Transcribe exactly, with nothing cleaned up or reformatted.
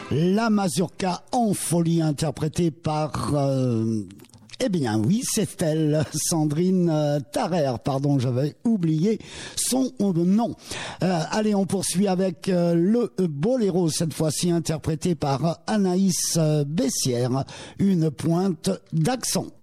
La mazurka en folie interprétée par... Euh, eh bien oui, c'est elle, Sandrine euh, Tarrer, pardon, j'avais oublié son nom. Euh, allez, on poursuit avec euh, le boléro, cette fois-ci interprété par Anaïs euh, Bessière, une pointe d'accent.